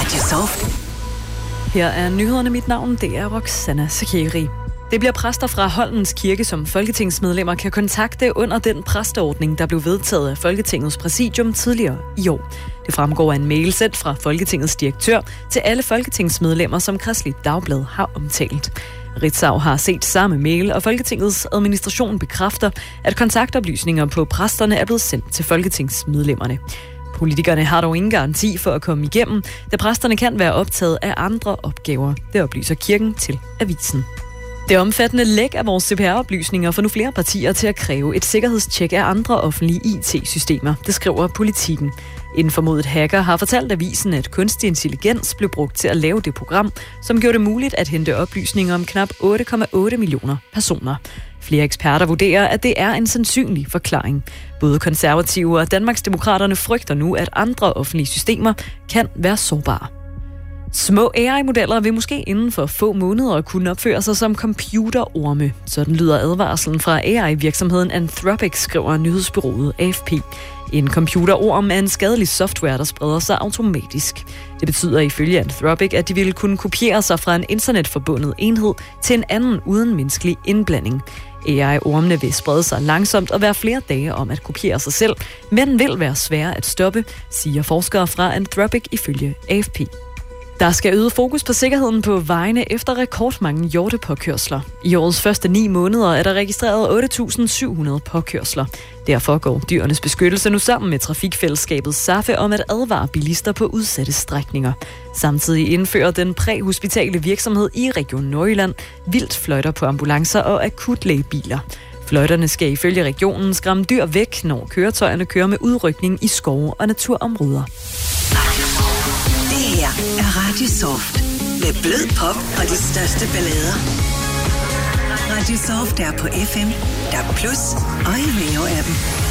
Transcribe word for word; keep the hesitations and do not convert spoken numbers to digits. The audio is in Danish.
Radio Soft. Her er nyhederne. Mit navn, det er Roxana Sakeri. Det bliver præster fra Holmens Kirke, som folketingsmedlemmer kan kontakte under den præsteordning, der blev vedtaget af Folketingets præsidium tidligere i år. Det fremgår af en mail sendt fra Folketingets direktør til alle folketingsmedlemmer, som Kristeligt Dagblad har omtalt. Ritzau har set samme mail, og Folketingets administration bekræfter, at kontaktoplysninger på præsterne er blevet sendt til folketingsmedlemmerne. Politikerne har dog ingen garanti for at komme igennem, da præsterne kan være optaget af andre opgaver. Det oplyser kirken til avisen. Det omfattende læk af vores C P R-oplysninger får nu flere partier til at kræve et sikkerhedstjek af andre offentlige I T-systemer. Det skriver Politiken. En formodet hacker har fortalt avisen, at kunstig intelligens blev brugt til at lave det program, som gjorde det muligt at hente oplysninger om knap otte komma otte millioner personer. Flere eksperter vurderer, at det er en sandsynlig forklaring. Både konservative og Danmarksdemokraterne frygter nu, at andre offentlige systemer kan være sårbare. Små A I-modeller vil måske inden for få måneder kunne opføre sig som computerorme. Sådan lyder advarslen fra A I-virksomheden Anthropic, skriver nyhedsbureauet A F P. En computerorm er en skadelig software, der spreder sig automatisk. Det betyder ifølge Anthropic, at de ville kunne kopiere sig fra en internetforbundet enhed til en anden uden menneskelig indblanding. A I-ormene vil sprede sig langsomt og være flere dage om at kopiere sig selv, men vil være svære at stoppe, siger forskere fra Anthropic ifølge A F P. Der skal øget fokus på sikkerheden på vejene efter rekordmange hjortepåkørsler. I årets første ni måneder er der registreret otte tusind syv hundrede påkørsler. Derfor går Dyrenes Beskyttelse nu sammen med trafikfællesskabet SAFE om at advare bilister på udsatte strækninger. Samtidig indfører den præhospitale virksomhed i Region Nordjylland vildt fløjter på ambulancer og akutlægebiler. Fløjterne skal ifølge regionen skræmme dyr væk, når køretøjerne kører med udrykning i skove og naturområder. Det her er Radio Soft med blød pop og de største ballader. Radio Soft er på F M, D A B plus og i Veo-appen.